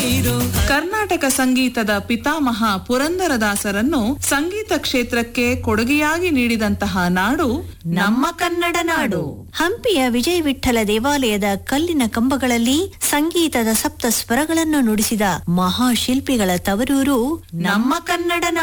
ಕರ್ನಾಟಕ ಸಂಗೀತದ ಪಿತಾಮಹ ಪುರಂದರದಾಸರನ್ನು ಸಂಗೀತ ಕ್ಷೇತ್ರಕ್ಕೆ ಕೊಡುಗೆಯಾಗಿ ನೀಡಿದಂತಹ ನಾಡು ನಮ್ಮ ಕನ್ನಡ ನಾಡು. ಹಂಪಿಯ ವಿಜಯ ವಿಠ್ಠಲ ದೇವಾಲಯದ ಕಲ್ಲಿನ ಕಂಬಗಳಲ್ಲಿ ಸಂಗೀತದ ಸಪ್ತ ಸ್ವರಗಳನ್ನು ನುಡಿಸಿದ ಮಹಾಶಿಲ್ಪಿಗಳ ತವರೂರು ನಮ್ಮ ಕನ್ನಡ ನಾಡು.